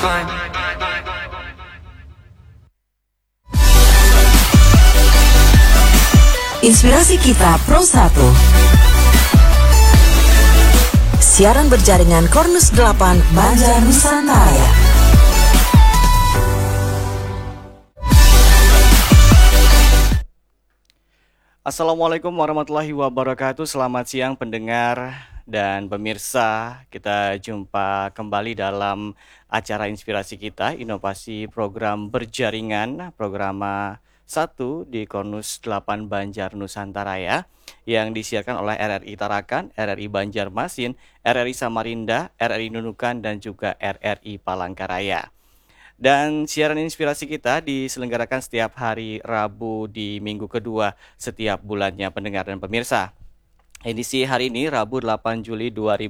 Inspirasi Kita Pro 1. Siaran berjaringan Cornus 8 Banjar Nusantara. Assalamualaikum warahmatullahi wabarakatuh. Selamat siang pendengar dan pemirsa. Kita jumpa kembali dalam acara Inspirasi Kita, inovasi program berjaringan, program 1 di Cornus 8 Banjar Nusantara ya, yang disiarkan oleh RRI Tarakan, RRI Banjarmasin, RRI Samarinda, RRI Nunukan, dan juga RRI Palangkaraya. Dan siaran Inspirasi Kita diselenggarakan setiap hari Rabu di minggu kedua setiap bulannya pendengar dan pemirsa. Edisi hari ini Rabu 8 Juli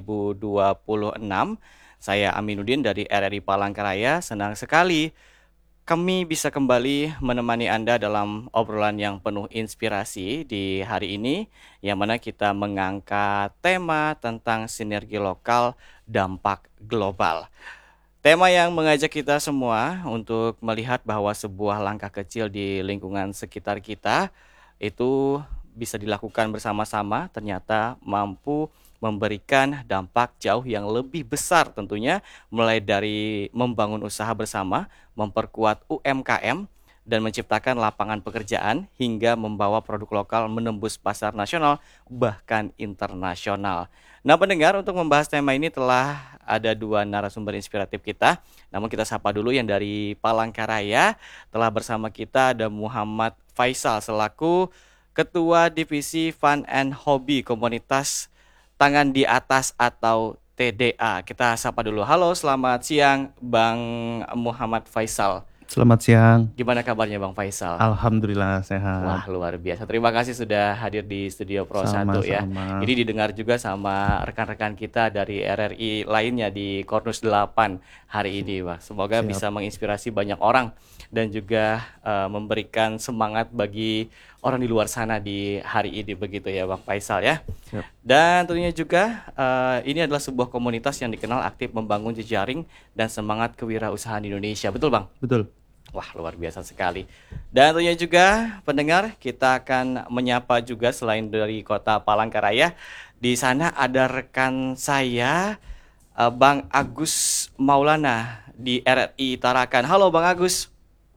2026. Saya Aminuddin dari RRI Palangkaraya. Senang sekali kami bisa kembali menemani Anda dalam obrolan yang penuh inspirasi di hari ini, yang mana kita mengangkat tema tentang sinergi lokal dampak global. Tema yang mengajak kita semua untuk melihat bahwa sebuah langkah kecil di lingkungan sekitar kita itu bisa dilakukan bersama-sama, ternyata mampu memberikan dampak jauh yang lebih besar tentunya, mulai dari membangun usaha bersama, memperkuat UMKM, dan menciptakan lapangan pekerjaan hingga membawa produk lokal menembus pasar nasional bahkan internasional. Nah pendengar, untuk membahas tema ini telah ada dua narasumber inspiratif kita. Namun kita sapa dulu yang dari Palangkaraya. Telah bersama kita ada Muhammad Faisal selaku Ketua Divisi Fun and Hobby Komunitas Tangan di Atas atau TDA. Kita sapa dulu. Halo, selamat siang Bang Muhammad Faisal. Selamat siang. Gimana kabarnya Bang Faisal? Alhamdulillah sehat. Wah, luar biasa. Terima kasih sudah hadir di Studio Pro 1 ya. Ini didengar juga sama rekan-rekan kita dari RRI lainnya di Cornus 8 hari ini, Pak. Semoga bisa menginspirasi banyak orang dan juga memberikan semangat bagi orang di luar sana di hari ini, begitu ya Bang Faisal ya. Siap. Dan tentunya juga ini adalah sebuah komunitas yang dikenal aktif membangun jejaring dan semangat kewirausahaan di Indonesia. Betul Bang? Betul. Wah, luar biasa sekali. Dan tentunya juga pendengar, kita akan menyapa juga selain dari kota Palangkaraya. Di sana ada rekan saya Bang Agus Maulana di RRI Tarakan. Halo Bang Agus.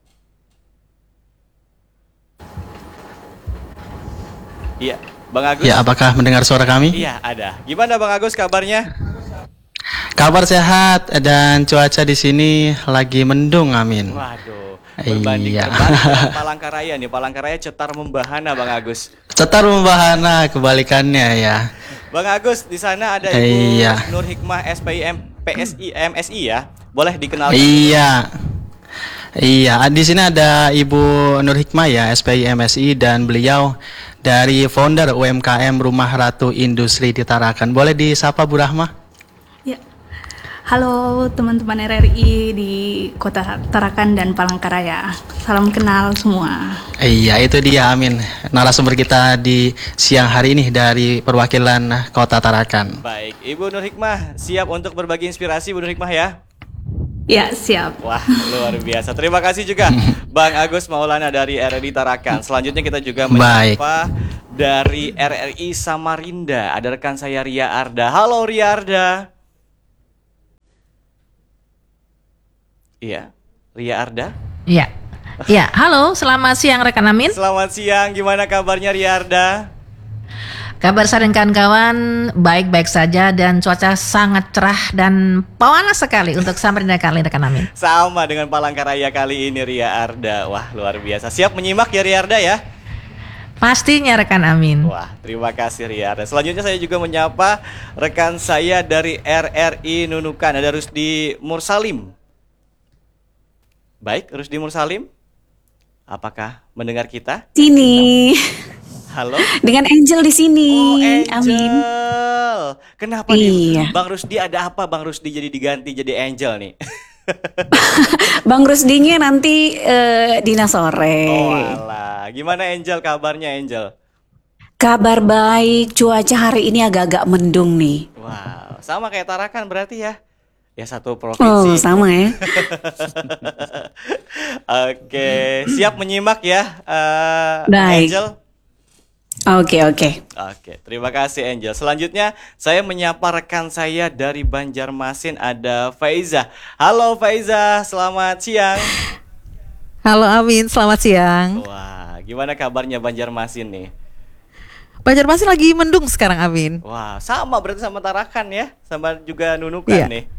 Iya, Bang Agus. Ya, apakah mendengar suara kami? Iya, ada. Gimana Bang Agus kabarnya? Kabar sehat dan cuaca di sini lagi mendung, amin. Waduh, berbanding terbalik dengan Palangkaraya nih. Palangkaraya cetar membahana Bang Agus. Cetar membahana, kebalikannya ya. Bang Agus, di sana ada Ibu Nur Hikmah SPIM PSI MSI ya. Boleh dikenal? Iya. Iya, di sini ada Ibu Nur Hikmah ya, SPI MSI, dan beliau dari founder UMKM Rumah Ratu Industri di Tarakan. Boleh disapa Bu Rahma? Ya. Halo teman-teman RRI di Kota Tarakan dan Palangkaraya. Salam kenal semua. Iya, itu dia, amin. Narasumber kita di siang hari ini dari perwakilan Kota Tarakan. Baik, Ibu Nur Hikmah siap untuk berbagi inspirasi, Bu Nur Hikmah ya? Ya, siap. Wah, luar biasa. Terima kasih juga Bang Agus Maulana dari RRI Tarakan. Selanjutnya kita juga menyapa dari RRI Samarinda. Ada rekan saya Ria Arda. Halo Ria Arda. Iya, Ria Arda. Iya. Ya, halo, selamat siang rekan Amin. Selamat siang, gimana kabarnya Ria Arda? Kabar saya dan kawan-kawan baik-baik saja dan cuaca sangat cerah dan panas sekali untuk Samarinda kali rekan Amin. Sama dengan Palangkaraya kali ini Ria Arda. Wah, luar biasa. Siap menyimak ya Ria Arda ya? Pastinya rekan Amin. Wah, terima kasih Ria Arda. Selanjutnya saya juga menyapa rekan saya dari RRI Nunukan, ada Rusdi Mursalim. Baik, Rusdi Mursalim, apakah mendengar kita? Sini. Halo. Dengan Angel di sini. Oh, Angel. Amin. Kenapa nih? Bang Rusdi ada apa? Bang Rusdi jadi diganti jadi Angel nih. Bang Rusdinya nanti Dina sore. Oh alah. Gimana Angel kabarnya Angel? Kabar baik, cuaca hari ini agak-agak mendung nih. Wow, sama kayak Tarakan berarti ya. Ya, satu Oh, provinsi. sama ya. Oke, siap menyimak ya, Baik. Angel. Oke, oke. Oke, terima kasih Angel. Selanjutnya saya menyapa rekan saya dari Banjarmasin, ada Faiza. Halo Faiza, selamat siang. Halo Amin, selamat siang. Wah, gimana kabarnya Banjarmasin nih? Banjarmasin lagi mendung sekarang Amin. Wah, sama berarti sama Tarakan ya, sama juga Nunukan Iya. nih.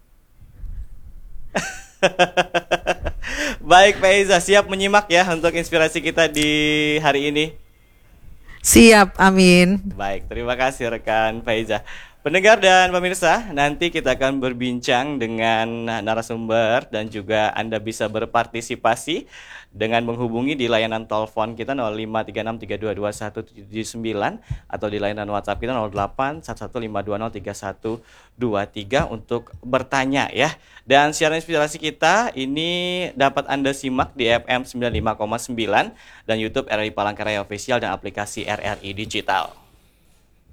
Baik Faiza, siap menyimak ya untuk inspirasi kita di hari ini. Siap Amin. Baik, terima kasih rekan Faiza. Pendengar dan pemirsa, nanti kita akan berbincang dengan narasumber dan juga Anda bisa berpartisipasi dengan menghubungi di layanan telepon kita 0536322179 atau di layanan WhatsApp kita 0811520323 untuk bertanya ya. Dan siaran inspirasi kita ini dapat Anda simak di FM 95,9 dan YouTube RRI Palangkaraya Official dan aplikasi RRI Digital.